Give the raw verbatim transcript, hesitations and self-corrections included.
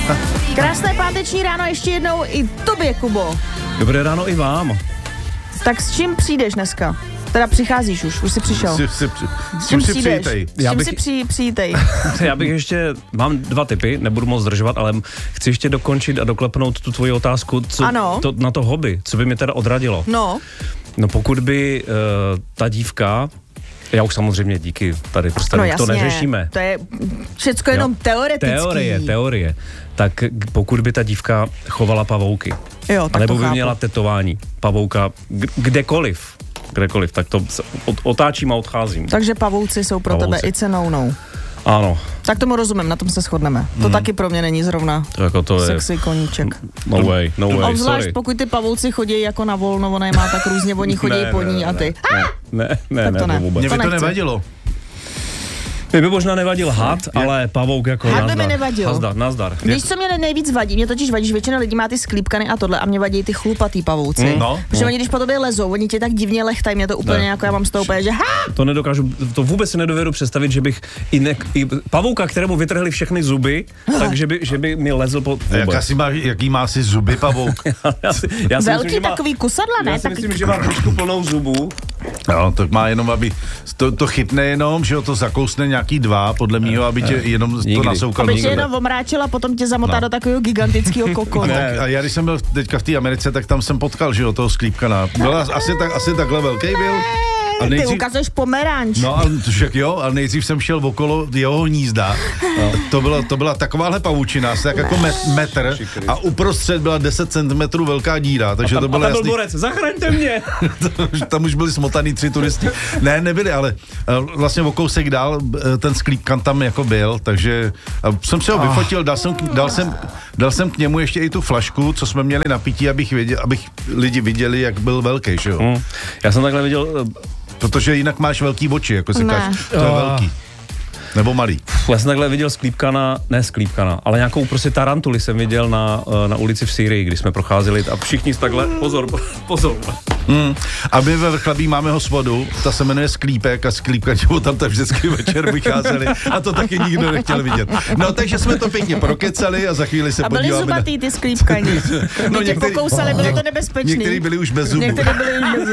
Krásné páteční ráno ještě jednou i tobě, Kubo. Dobré ráno i vám. Tak s čím přijdeš dneska? Teda přicházíš už, už jsi přišel. Si, si, při, s čím si přijdeš? přijítej. S čím bych... si přij, přijítej? Já bych ještě, mám dva tipy, nebudu moc zdržovat, ale chci ještě dokončit a doklepnout tu tvoji otázku, co ano. To, na to hobby, co by mě teda odradilo. No. No pokud by uh, ta dívka, já už samozřejmě díky tady prostě no, to jasně, neřešíme. To je všecko jenom jo. teoretický. Teorie, teorie. Tak pokud by ta dívka chovala pavouky, jo, tak nebo to by chápu. měla tetování pavouka kdekoliv, kdekoliv, tak to otáčím a odcházím. Takže pavouci jsou pro pavouci. tebe i cenou. Ano. Tak tomu rozumím, na tom se shodneme. To mm. taky pro mě není zrovna to jako to sexy je... koníček. No way, no way, Obzvlášť sorry. pokud ty pavouci chodí jako na volno, ona je má tak různě, oni chodí ne, po ne, ní ne, a ty. Ne, ne, ne, tak ne, to ne. vůbec. Mně by to, to nevadilo. Mě by možná nevadil had, ale pavouk jako had nazdar. by mi nevadil. Nazdar, nazdar. Víš, co mě nejvíc vadí? Mě totiž vadí, že většina lidí má ty sklípkany a tohle a mě vadí ty chlupatý pavouci. Mm, no, Protože no. oni, když po tobě lezou, oni tě tak divně lechtají, mě to úplně Ne. jako já mám z toho úplně, že ha! To nedokážu, to vůbec si nedovedu představit, že bych i, ne, i pavouka, kterému vytrhli všechny zuby, takže by, že by mi lezl po vůbec. Jak asi má, jaký má si zuby pavouk? já si, já si Velký myslím, že má, takový kusadla, ne? já si Tak... myslím, že má trošku plnou zubů. No, tak má jenom, aby to, to chytne jenom, že ho to zakousne nějaký dva, podle mýho, aby tě jenom Nikdy. to nasoukal. Aby tě jenom omráčil a potom tě zamotá No. do takového gigantického kokonu. Tak, a já když jsem byl teďka v té Americe, tak tam jsem potkal, že jo, toho sklípkana. Byla asi, tak, asi takhle velký byl. A Ty nejdřív, ukazuješ pomeranč. no a však jo, a nejdřív jsem šel okolo jeho hnízda. No. To, bylo, to byla takováhle pavučina, asi tak jako met, metr a uprostřed byla deset centimetrů velká díra, takže A tam, to bylo a tam byl jasný. borec, zachraňte mě! Tam už byli smotaný tři turisti. Ne, nebyli, ale uh, vlastně o kousek dál uh, ten sklípkan tam jako byl, takže uh, jsem si ho vyfotil, dal jsem, dal, jsem, dal jsem k němu ještě i tu flašku, co jsme měli na pití, abych, věděl, abych lidi viděli, jak byl velký, že jo? Hmm. Já jsem takhle viděl... Protože jinak máš velký oči, jako si Ne. říkáš, to je Oh. velký. Nebo malý. Já jsem takhle viděl sklípkana, ne sklípkana, ale nějakou prostě tarantuli jsem viděl na, na ulici v Sýrii, když jsme procházeli a všichni takhle, pozor, pozor. Hmm. A my ve Vrchlabí máme hospodu, ta se jmenuje Sklípek a Sklípka, čemu tam tam vždycky večer vycházeli a to taky nikdo nechtěl vidět. No takže jsme to pěkně prokecali a za chvíli se A byli podíváme zubatý ty sklípkani. No, Mě tě některý- pokousali, bylo to něk- nebezpečný. Některý byli už bez zubů. Některý byli už bez